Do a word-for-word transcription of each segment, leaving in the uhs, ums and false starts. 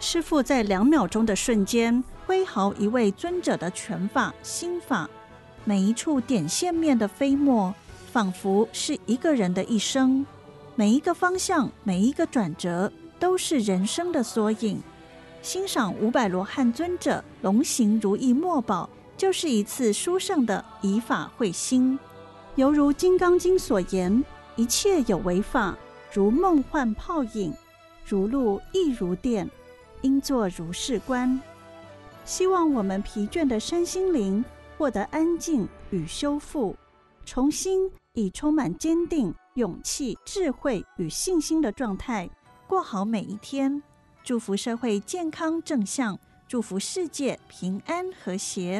师父在两秒钟的瞬间挥毫一位尊者的拳法心法，每一处点线面的飞墨仿佛是一个人的一生，每一个方向每一个转折都是人生的缩影。欣赏五百罗汉尊者龙行如意墨宝，就是一次殊胜的以法会心。犹如《金刚经》所言，一切有为法，如梦幻泡影，如露亦如电，应作如是观。希望我们疲倦的身心灵获得安静与修复，重新以充满坚定、勇气、智慧与信心的状态过好每一天。祝福社会健康正向，祝福世界平安和谐。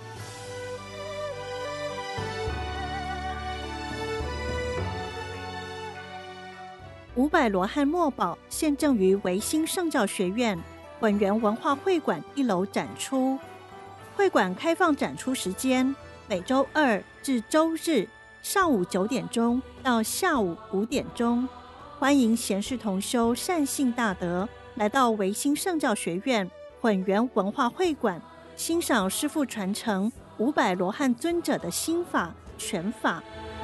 五百罗汉墨宝现正于维新圣教学院混元文化会馆一楼展出。会馆开放展出时间每周二至周日上午九点钟到下午五点钟，欢迎贤士同修善信大德来到维新圣教学院混元文化会馆，欣赏师父传承五百罗汉尊者的心法拳法。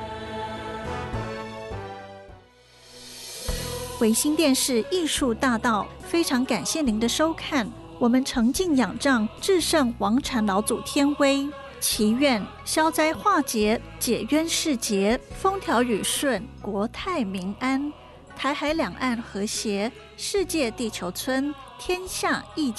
维新电视艺术大道，非常感谢您的收看。我们诚敬仰仗至圣王禅老祖天威，祈愿消灾化解，解冤释结，风调雨顺，国泰民安，台海两岸和谐，世界地球村，天下一家。